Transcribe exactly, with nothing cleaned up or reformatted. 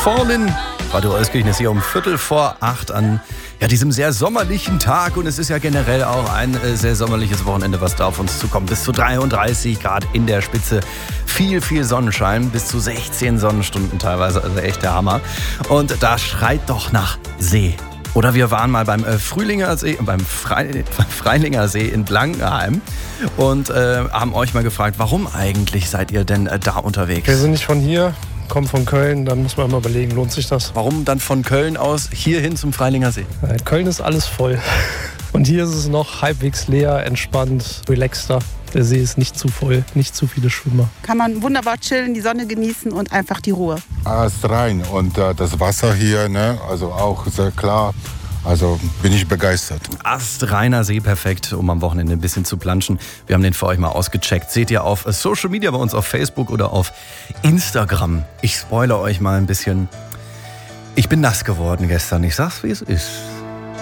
Fallen. Radio Euskirchen ist hier um Viertel vor acht an ja, diesem sehr sommerlichen Tag. Und es ist ja generell auch ein äh, sehr sommerliches Wochenende, was da auf uns zukommt. Bis zu dreiunddreißig Grad in der Spitze. Viel, viel Sonnenschein. Bis zu sechzehn Sonnenstunden teilweise. Also echt der Hammer. Und da schreit doch nach See. Oder wir waren mal beim äh, Frühlinger See, beim Fre- Freilinger See in Blankenheim und äh, haben euch mal gefragt, warum eigentlich seid ihr denn äh, da unterwegs? Wir sind nicht von hier, kommen von Köln, dann muss man mal überlegen, lohnt sich das? Warum dann von Köln aus hierhin zum Freilinger See? Äh, Köln ist alles voll. Und hier ist es noch halbwegs leer, entspannt, relaxter. Der See ist nicht zu voll, nicht zu viele Schwimmer. Kann man wunderbar chillen, die Sonne genießen und einfach die Ruhe. Alles rein und äh, das Wasser hier, ne, also auch sehr klar. Also bin ich begeistert. Astreiner See, perfekt, um am Wochenende ein bisschen zu planschen. Wir haben den für euch mal ausgecheckt. Seht ihr auf Social Media bei uns auf Facebook oder auf Instagram. Ich spoilere euch mal ein bisschen. Ich bin nass geworden gestern. Ich sag's, wie es ist.